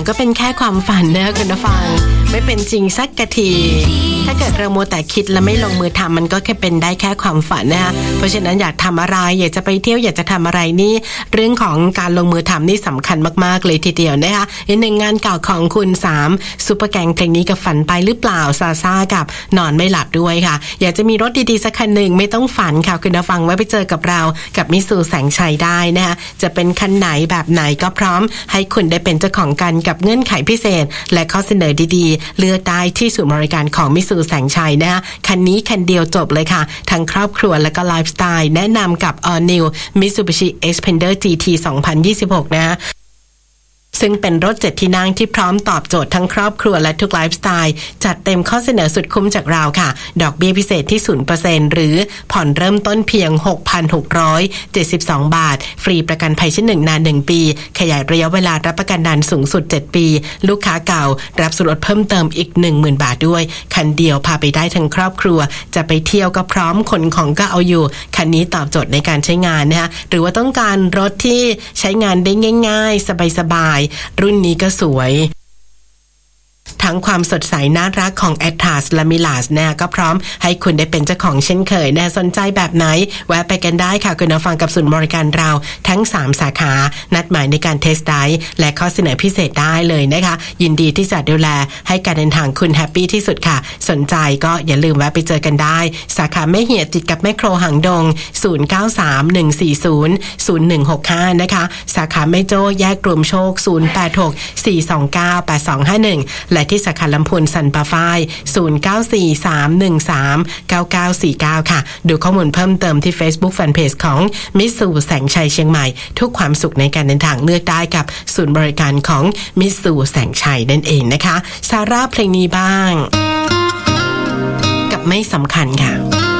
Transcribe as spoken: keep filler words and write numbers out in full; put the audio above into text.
อย่างก็เป็นแค่ความฝันนะคุณผู้ฟังไม่เป็นจริงสักกะทีถ้าเกิดเรามัวแต่คิดและไม่ลงมือทำมันก็แค่เป็นได้แค่ความฝันนะคะเพราะฉะนั้นอยากทำอะไรอยากจะไปเที่ยวอยากจะทำอะไรนี่เรื่องของการลงมือทำนี่สำคัญมากๆเลยทีเดียวนะคะอีกหนึ่งงานเก่าของคุณสามซุปเปอร์แกงเพลงนี้กับฝันไปหรือเปล่าซาซ่ากับนอนไม่หลับด้วยค่ะอยากจะมีรถดีๆสักคันหนึ่งไม่ต้องฝันค่ะคุณผู้ฟังไว้ไปเจอกับเรากับมิตซูแสงชัยได้นะคะจะเป็นคันไหนแบบไหนก็พร้อมให้คุณได้เป็นเจ้าของกันกับเงื่อนไขพิเศษและข้อเสนอดีๆเลือกได้ที่ศูนย์บริการของมิตซูแสงชัยนะคะคันนี้คันเดียวจบเลยค่ะทั้งครอบครัวและก็ไลฟ์สไตล์แนะนำกับ All New Mitsubishi Xpander จี ที สองพันยี่สิบหกนะซึ่งเป็นรถเจ็ดที่นั่งที่พร้อมตอบโจทย์ทั้งครอบครัวและทุกไลฟ์สไตล์จัดเต็มข้อเสนอสุดคุ้มจากเราค่ะดอกเบี้ยพิเศษที่ ศูนย์เปอร์เซ็นต์ หรือผ่อนเริ่มต้นเพียง หกพันหกร้อยเจ็ดสิบสอง บาทฟรีประกันภัยชั้นหนึ่งนานหนึ่งปีขยายระยะเวลารับประกันนานสูงสุดเจ็ดปีลูกค้าเก่ารับส่วนลดเพิ่มเติมอีก หนึ่งหมื่น บาทด้วยคันเดียวพาไปได้ทั้งครอบครัวจะไปเที่ยวก็พร้อมขนของก็เอาอยู่คันนี้ตอบโจทย์ในการใช้งานนะคะหรือว่าต้องการรถที่ใช้งานได้ง่ายๆสบายๆรุ่นนี้ก็สวยทั้งความสดใสน่ารักของ Atlas และ Milas นะก็พร้อมให้คุณได้เป็นเจ้าของเช่นเคยนะสนใจแบบไหนแวะไปกันได้ค่ะคุณผู้ฟังกับศูนย์บริการเราทั้งสามสาขานัดหมายในการเทสต์ไดรฟ์และข้อเสนอพิเศษได้เลยนะคะยินดีที่จะดูแลให้การเดินทางคุณแฮปปี้ที่สุดค่ะสนใจก็อย่าลืมแวะไปเจอกันได้สาขาแม่เหียดติดกับแมคโครหางดงศูนย์ เก้า สาม หนึ่ง สี่ ศูนย์ ศูนย์ หนึ่ง หก ห้านะคะสาขาแม่โจ้แยกรวมโชคศูนย์ แปด หก สี่ สอง เก้า แปด สอง ห้า หนึ่งและที่สาขาลำพูนสันป่าฝ้ายศูนย์ เก้า สี่ สาม หนึ่ง สาม เก้า เก้า สี่ เก้าค่ะดูข้อมูลเพิ่มเติมที่ Facebook Fanpage ของมิตซูแสงชัยเชียงใหม่ทุกความสุขในการเดินทางเลือกได้กับศูนย์บริการของมิตซูแสงชัยนั่นเองนะคะซาร่าเพลงนี้บ้างกับไม่สำคัญค่ะ